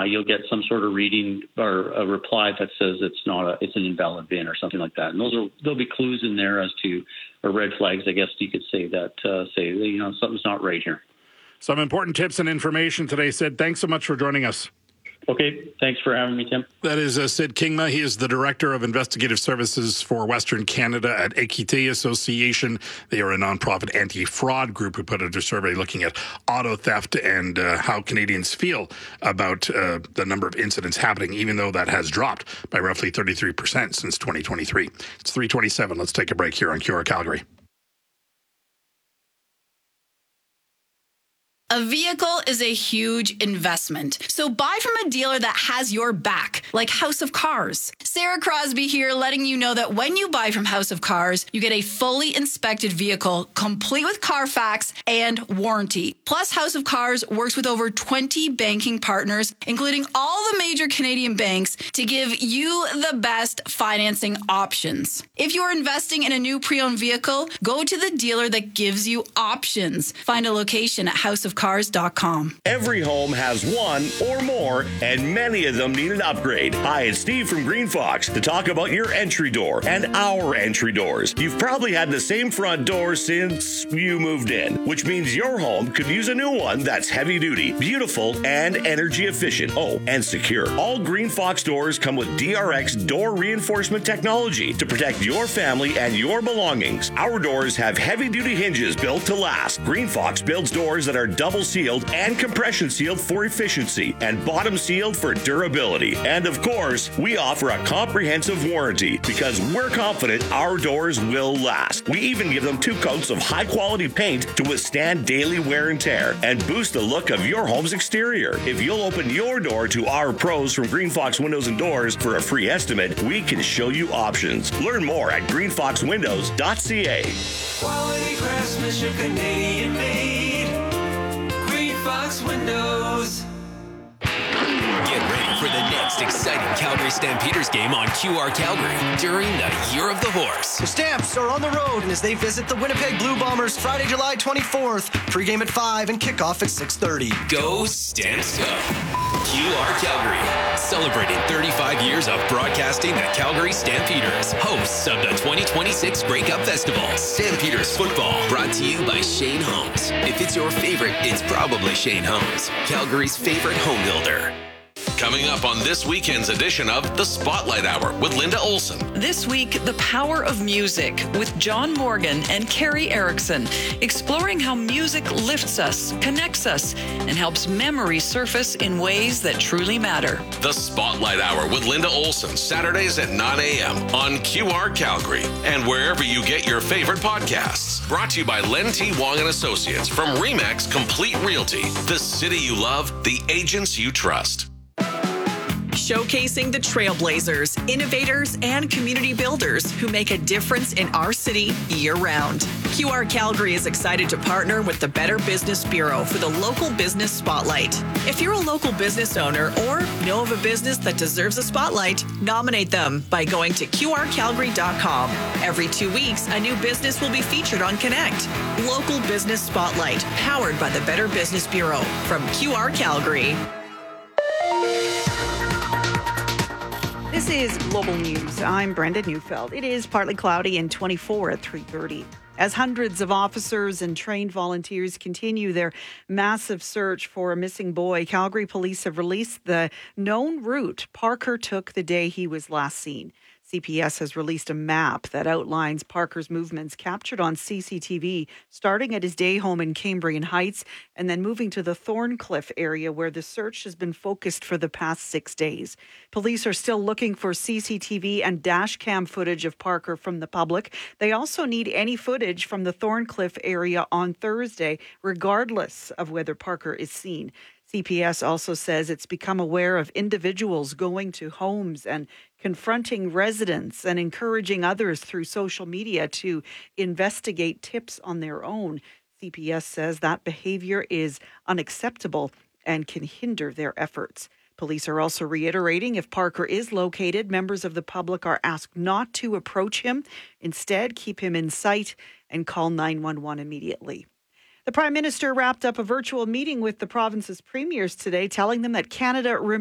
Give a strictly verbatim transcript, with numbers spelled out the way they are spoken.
uh, you'll get some sort of reading or a reply that says it's not a, it's an invalid V I N or something like that. And those are, there'll be clues in there as to, or red flags, I guess you could say, that uh, say, you know, something's not right here. Some important tips and information today, Sid. Thanks so much for joining us. Okay, thanks for having me, Tim. That is uh, Sid Kingma. He is the Director of Investigative Services for Western Canada at Equité Association. They are a nonprofit anti-fraud group who put out a survey looking at auto theft and uh, how Canadians feel about uh, the number of incidents happening, even though that has dropped by roughly thirty-three percent since twenty twenty-three. It's three twenty-seven. Let's take a break here on Q R Calgary. A vehicle is a huge investment, so buy from a dealer that has your back, like House of Cars. Sarah Crosby here, letting you know that when you buy from House of Cars, you get a fully inspected vehicle, complete with Carfax and warranty. Plus, House of Cars works with over twenty banking partners, including all the major Canadian banks, to give you the best financing options. If you're investing in a new pre-owned vehicle, go to the dealer that gives you options. Find a location at house of cars dot com. Every home has one or more, and many of them need an upgrade. Hi, it's Steve from Green Fox to talk about your entry door and our entry doors. You've probably had the same front door since you moved in, which means your home could use a new one that's heavy duty, beautiful, and energy efficient. Oh, and secure. All Green Fox doors come with D R X door reinforcement technology to protect your family and your belongings. Our doors have heavy duty hinges built to last. Green Fox builds doors that are double sealed and compression sealed for efficiency and bottom sealed for durability. And of course, we offer a comprehensive warranty because we're confident our doors will last. We even give them two coats of high quality paint to withstand daily wear and tear and boost the look of your home's exterior. If you'll open your door to our pros from Green Fox Windows and Doors for a free estimate, we can show you options. Learn more at green fox windows dot c a. Quality craftsmanship, Canadian made. Fox Windows. Get ready for the next exciting Calgary Stampeders game on Q R Calgary during the Year of the Horse. The Stamps are on the road as they visit the Winnipeg Blue Bombers Friday, July twenty-fourth. Pre-game at five and kickoff at six thirty. Go Stamps go! Q R Calgary, celebrating thirty-five years of broadcasting the Calgary Stampeders, hosts of the twenty twenty-six Grey Cup Festival. Stampeders football, brought to you by Shane Homes. If it's your favorite, it's probably Shane Homes, Calgary's favorite home builder. Coming up on this weekend's edition of The Spotlight Hour with Linda Olson. This week, the power of music with John Morgan and Carrie Erickson, exploring how music lifts us, connects us, and helps memories surface in ways that truly matter. The Spotlight Hour with Linda Olson, Saturdays at nine a.m. on Q R Calgary and wherever you get your favorite podcasts. Brought to you by Len T. Wong and Associates from Remax Complete Realty. The city you love, the agents you trust. Showcasing the trailblazers, innovators, and community builders who make a difference in our city year-round. Q R Calgary is excited to partner with the Better Business Bureau for the Local Business Spotlight. If you're a local business owner or know of a business that deserves a spotlight, nominate them by going to q r calgary dot com. Every two weeks, a new business will be featured on Connect. Local Business Spotlight, powered by the Better Business Bureau from Q R Calgary. This is Global News. I'm Brenda Neufeld. It is partly cloudy and twenty-four at three thirty. As hundreds of officers and trained volunteers continue their massive search for a missing boy, Calgary police have released the known route Parker took the day he was last seen. C P S has released a map that outlines Parker's movements captured on C C T V, starting at his day home in Cambrian Heights and then moving to the Thorncliffe area where the search has been focused for the past six days. Police are still looking for C C T V and dash cam footage of Parker from the public. They also need any footage from the Thorncliffe area on Thursday, regardless of whether Parker is seen. C P S also says it's become aware of individuals going to homes and confronting residents and encouraging others through social media to investigate tips on their own. C P S says that behavior is unacceptable and can hinder their efforts. Police are also reiterating if Parker is located, members of the public are asked not to approach him. Instead, keep him in sight and call nine one one immediately. The Prime Minister wrapped up a virtual meeting with the province's premiers today, telling them that Canada remains